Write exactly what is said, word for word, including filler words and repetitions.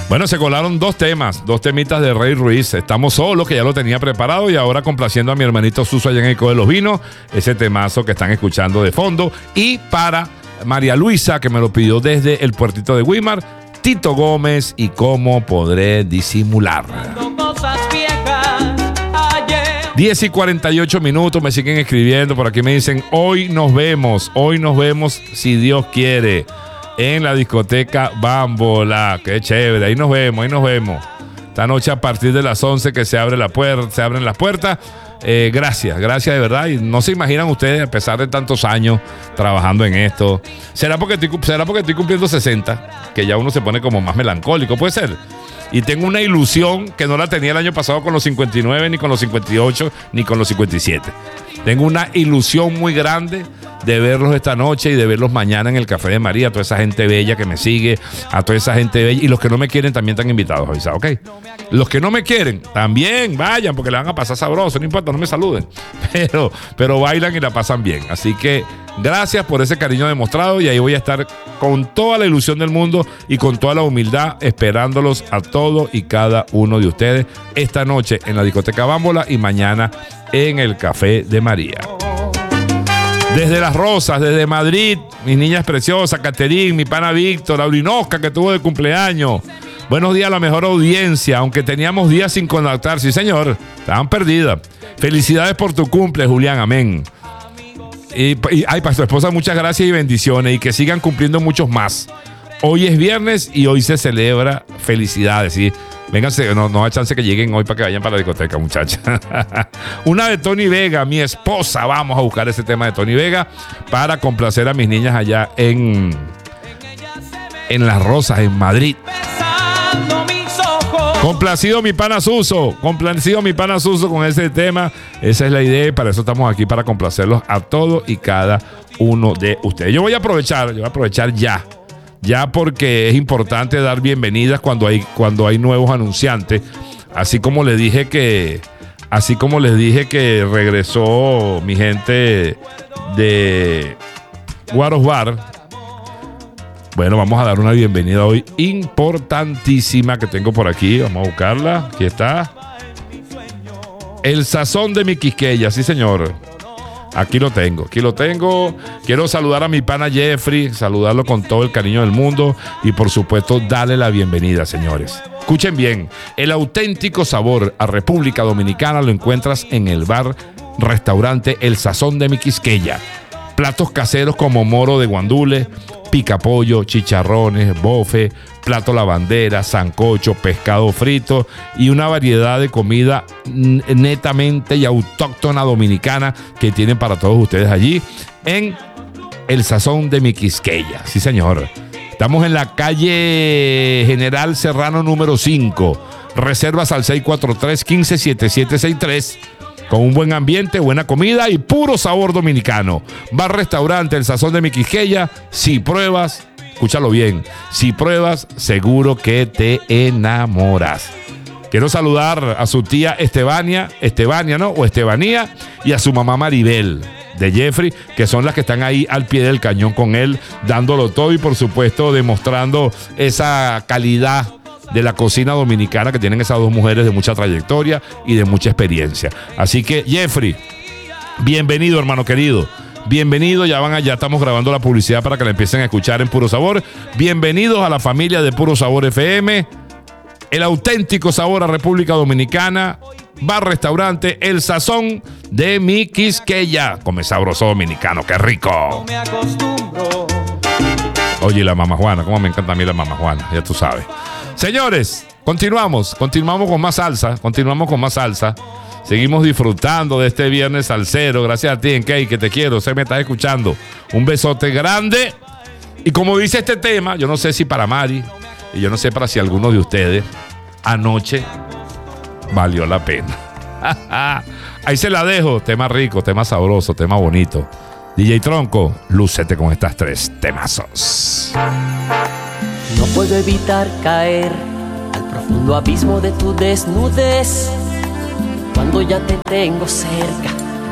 Bueno, se colaron dos temas, dos temitas de Rey Ruiz. Estamos solos, que ya lo tenía preparado, y ahora complaciendo a mi hermanito Suso allá en Eco de los Vinos, ese temazo que están escuchando de fondo. Y para María Luisa, que me lo pidió desde el puertito de Güímar, Tito Gómez y Cómo Podré Disimular. diez y cuarenta y ocho minutos, me siguen escribiendo, por aquí me dicen, hoy nos vemos, hoy nos vemos, si Dios quiere, en la discoteca Bambola. Qué chévere, ahí nos vemos, ahí nos vemos. Esta noche a partir de las once que se abre la puerta, se abren las puertas. Eh, gracias, gracias de verdad. Y no se imaginan ustedes, a pesar de tantos años trabajando en esto. ¿Será porque estoy, será porque estoy cumpliendo sesenta? Que ya uno se pone como más melancólico, puede ser. Y tengo una ilusión que no la tenía el año pasado con los cincuenta y nueve, ni con los cincuenta y ocho, ni con los cincuenta y siete. Tengo una ilusión muy grande de verlos esta noche y de verlos mañana en el Café de María. A toda esa gente bella que me sigue, a toda esa gente bella. Y los que no me quieren también están invitados, avisados, ¿ok? Los que no me quieren, también vayan, porque le van a pasar sabroso, no importa, no me saluden. Pero, pero bailan y la pasan bien. Así que gracias por ese cariño demostrado, y ahí voy a estar con toda la ilusión del mundo y con toda la humildad, esperándolos a todos y cada uno de ustedes esta noche en la discoteca Bámbola y mañana en el Café de María. Desde Las Rosas, desde Madrid, mis niñas preciosas, Caterín, mi pana Víctor, Aurinosca, que tuvo de cumpleaños. Buenos días a la mejor audiencia, aunque teníamos días sin contactar. Sí, señor, estaban perdidas. Felicidades por tu cumple, Julián, amén. Y, y ay, para tu esposa, muchas gracias y bendiciones, y que sigan cumpliendo muchos más. Hoy es viernes y hoy se celebra. Felicidades, ¿sí? Vénganse, no, no hay chance que lleguen hoy para que vayan para la discoteca, muchachas. Una de Tony Vega, mi esposa. Vamos a buscar ese tema de Tony Vega para complacer a mis niñas allá en, en Las Rosas, en Madrid. Complacido mi pana Suso, complacido mi pana Suso con ese tema. Esa es la idea, y para eso estamos aquí, para complacerlos a todos y cada uno de ustedes. Yo voy a aprovechar, yo voy a aprovechar ya. Ya porque es importante dar bienvenidas cuando hay, cuando hay nuevos anunciantes. Así como les dije que, así como les dije que regresó mi gente de Guaros Bar. Bueno, vamos a dar una bienvenida hoy importantísima que tengo por aquí. Vamos a buscarla. Aquí está. El sazón de mi Quisqueya, sí señor. Aquí lo tengo, aquí lo tengo. Quiero saludar a mi pana Jeffrey, saludarlo con todo el cariño del mundo y por supuesto darle la bienvenida, señores. Escuchen bien, el auténtico sabor a República Dominicana lo encuentras en el bar restaurante El Sazón de mi Quisqueya. Platos caseros como moro de guandule, picapollo, chicharrones, bofe, plato la bandera, sancocho, pescado frito y una variedad de comida netamente y autóctona dominicana que tienen para todos ustedes allí en El Sazón de mi Quisqueya. Sí, señor. Estamos en la calle General Serrano número cinco. Reservas al seis cuatro tres, uno cinco, siete siete seis tres. Con un buen ambiente, buena comida y puro sabor dominicano. Bar restaurante El Sazón de mi Quisqueya. Si pruebas, escúchalo bien, si pruebas, seguro que te enamoras. Quiero saludar a su tía Estebania, Estebania, ¿no? O Estebanía, y a su mamá Maribel de Jeffrey, que son las que están ahí al pie del cañón con él, dándolo todo y por supuesto demostrando esa calidad de la cocina dominicana que tienen esas dos mujeres de mucha trayectoria y de mucha experiencia. Así que, Jeffrey, bienvenido, hermano querido. Bienvenido, ya van allá, estamos grabando la publicidad para que la empiecen a escuchar en Puro Sabor. Bienvenidos a la familia de Puro Sabor F M, el auténtico sabor a República Dominicana, bar restaurante El Sazón de mi Quisqueya. Come sabroso dominicano, qué rico. Oye, la mamá Juana, cómo me encanta a mí la mamá Juana, ya tú sabes. Señores, continuamos, continuamos con más salsa, continuamos con más salsa. Seguimos disfrutando de este viernes salsero. Gracias a ti, Enkei, que te quiero, sé que me estás escuchando. Un besote grande. Y como dice este tema, yo no sé si para Mari, y yo no sé para si alguno de ustedes, anoche valió la pena. Ahí se la dejo, tema rico, tema sabroso, tema bonito. D J Tronco, lúcete con estas tres temazos. No puedo evitar caer al profundo abismo de tu desnudez. Cuando ya te tengo cerca,